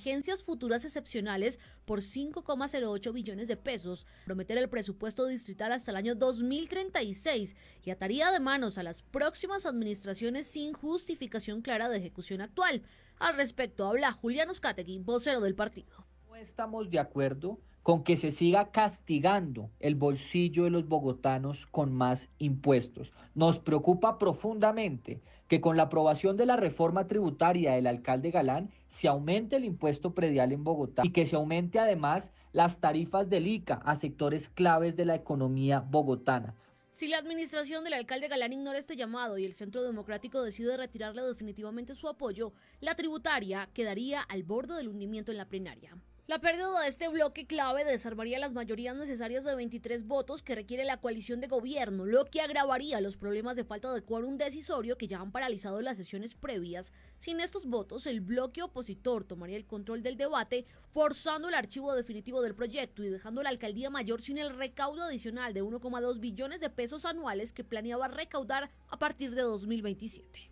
contingencias futuras excepcionales por 5,08 billones de pesos, prometer el presupuesto distrital hasta el año 2036 y ataría de manos a las próximas administraciones sin justificación clara de ejecución actual. Al respecto habla Julián Uzcategui, vocero del partido. No estamos de acuerdo con que se siga castigando el bolsillo de los bogotanos con más impuestos. Nos preocupa profundamente que con la aprobación de la reforma tributaria del alcalde Galán se aumente el impuesto predial en Bogotá y que se aumente además las tarifas del ICA a sectores claves de la economía bogotana. Si la administración del alcalde Galán ignora este llamado y el Centro Democrático decide retirarle definitivamente su apoyo, la tributaria quedaría al borde del hundimiento en la plenaria. La pérdida de este bloque clave desarmaría las mayorías necesarias de 23 votos que requiere la coalición de gobierno, lo que agravaría los problemas de falta de quórum decisorio que ya han paralizado las sesiones previas. Sin estos votos, el bloque opositor tomaría el control del debate, forzando el archivo definitivo del proyecto y dejando la alcaldía mayor sin el recaudo adicional de 1,2 billones de pesos anuales que planeaba recaudar a partir de 2027.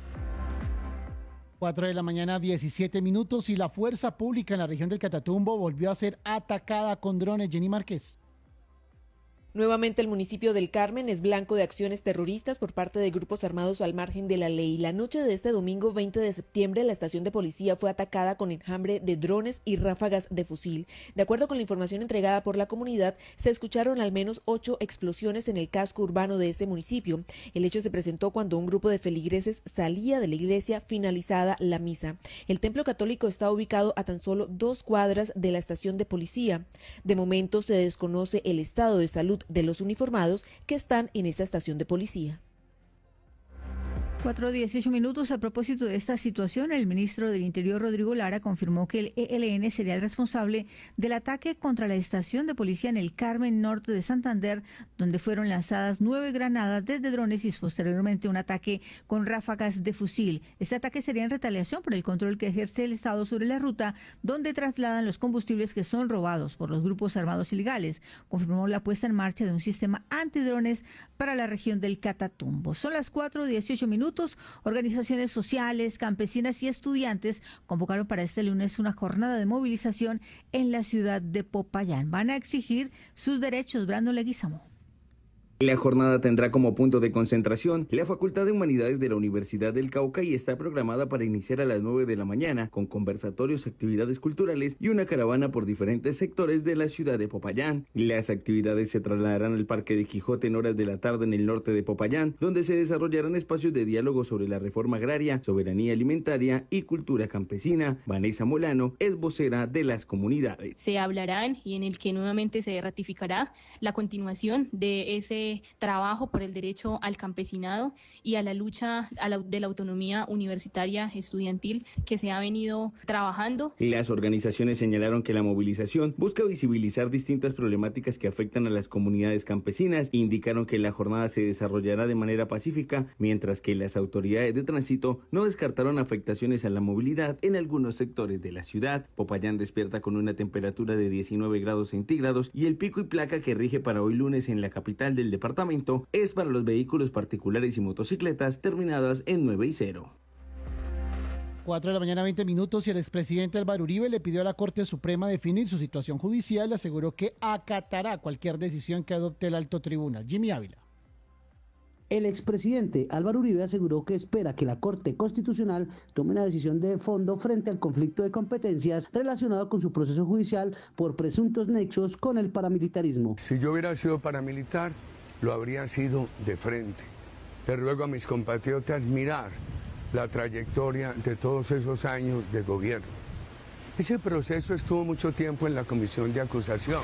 4 de la mañana, 17 minutos, y la fuerza pública en la región del Catatumbo volvió a ser atacada con drones. Jenny Márquez. Nuevamente el municipio del Carmen es blanco de acciones terroristas por parte de grupos armados al margen de la ley. La noche de este domingo 20 de septiembre la estación de policía fue atacada con enjambre de drones y ráfagas de fusil. De acuerdo con la información entregada por la comunidad, se escucharon al menos 8 explosiones en el casco urbano de ese municipio. El hecho se presentó cuando un grupo de feligreses salía de la iglesia finalizada la misa. El templo católico está ubicado a tan solo 2 cuadras de la estación de policía. De momento se desconoce el estado de salud de los uniformados que están en esta estación de policía. 4:18 minutos. A propósito de esta situación, el ministro del Interior, Rodrigo Lara, confirmó que el ELN sería el responsable del ataque contra la estación de policía en el Carmen Norte de Santander, donde fueron lanzadas 9 granadas desde drones y posteriormente un ataque con ráfagas de fusil. Este ataque sería en retaliación por el control que ejerce el Estado sobre la ruta donde trasladan los combustibles que son robados por los grupos armados ilegales. Confirmó la puesta en marcha de un sistema antidrones para la región del Catatumbo. Son las 4:18 minutos. Organizaciones sociales, campesinas y estudiantes convocaron para este lunes una jornada de movilización en la ciudad de Popayán. Van a exigir sus derechos. Brandon Leguizamo. La jornada tendrá como punto de concentración la Facultad de Humanidades de la Universidad del Cauca y está programada para iniciar a las 9 de la mañana con conversatorios, actividades culturales y una caravana por diferentes sectores de la ciudad de Popayán. Las actividades se trasladarán al Parque de Quijote en horas de la tarde en el norte de Popayán, donde se desarrollarán espacios de diálogo sobre la reforma agraria, soberanía alimentaria y cultura campesina. Vanessa Molano es vocera de las comunidades. Se hablarán y en el que nuevamente se ratificará la continuación de ese trabajo por el derecho al campesinado y a la lucha de la autonomía universitaria estudiantil que se ha venido trabajando. Las organizaciones señalaron que la movilización busca visibilizar distintas problemáticas que afectan a las comunidades campesinas e indicaron que la jornada se desarrollará de manera pacífica, mientras que las autoridades de tránsito no descartaron afectaciones a la movilidad en algunos sectores de la ciudad. Popayán despierta con una temperatura de 19 grados centígrados y el pico y placa que rige para hoy lunes en la capital del departamento es para los vehículos particulares y motocicletas terminadas en 9 y 0. 4 de la mañana, 20 minutos, y el expresidente Álvaro Uribe le pidió a la Corte Suprema definir su situación judicial y aseguró que acatará cualquier decisión que adopte el alto tribunal. Jimmy Ávila. El expresidente Álvaro Uribe aseguró que espera que la Corte Constitucional tome una decisión de fondo frente al conflicto de competencias relacionado con su proceso judicial por presuntos nexos con el paramilitarismo. Si yo hubiera sido paramilitar, lo habría sido de frente. Le ruego a mis compatriotas mirar la trayectoria de todos esos años de gobierno. Ese proceso estuvo mucho tiempo en la comisión de acusación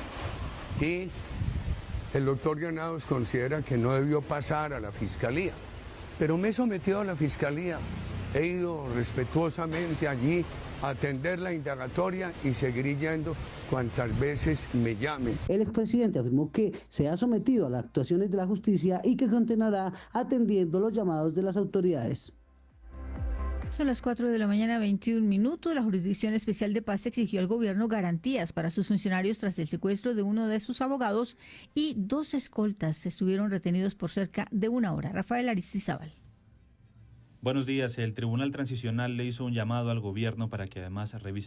y el doctor Granados considera que no debió pasar a la fiscalía, pero me he sometido a la fiscalía, he ido respetuosamente allí a atender la indagatoria y seguiré yendo cuantas veces me llamen. El expresidente afirmó que se ha sometido a las actuaciones de la justicia y que continuará atendiendo los llamados de las autoridades. Son las 4 de la mañana, 21 minutos. La Jurisdicción Especial de Paz exigió al gobierno garantías para sus funcionarios tras el secuestro de uno de sus abogados y 2 escoltas estuvieron retenidos por cerca de 1 hora. Rafael Aristizábal. Buenos días. El Tribunal Transicional le hizo un llamado al gobierno para que además revise